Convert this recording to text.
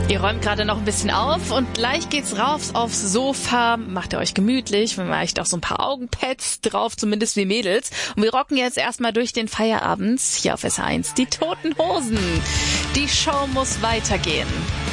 Ihr räumt gerade noch ein bisschen auf und gleich geht's rauf aufs Sofa. Macht ihr euch gemütlich, vielleicht auch so ein paar Augenpads drauf, zumindest wie Mädels. Und wir rocken jetzt erstmal durch den Feierabend hier auf SR1. Die Toten Hosen. Die Show muss weitergehen.